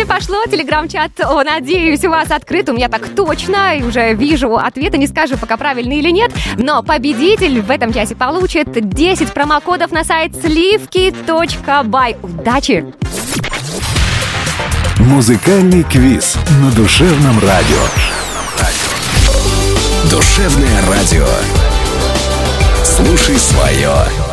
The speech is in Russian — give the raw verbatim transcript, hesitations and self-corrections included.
Время пошло, телеграм-чат, о, надеюсь, у вас открыт. У меня так точно, и уже вижу ответы, не скажу пока правильный или нет. Но победитель в этом часе получит десять промокодов на сайт сливки точка бай. Удачи! Музыкальный квиз на Душевном радио. Душевное радио. Слушай свое.